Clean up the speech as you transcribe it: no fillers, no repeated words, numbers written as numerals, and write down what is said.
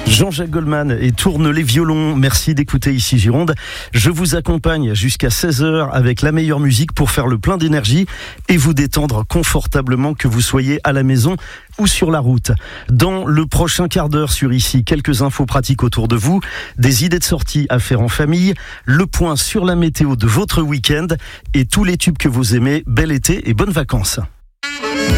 Jean-Jacques Goldman et tourne les violons. Merci d'écouter Ici Gironde. Je vous accompagne jusqu'à 16h avec la meilleure musique pour faire le plein d'énergie et vous détendre confortablement, que vous soyez à la maison ou sur la route. Dans le prochain quart d'heure sur Ici, quelques infos pratiques autour de vous, des idées de sortie à faire en famille, le point sur la météo de votre week-end et tous les tubes que vous aimez. Bel été et bonnes vacances.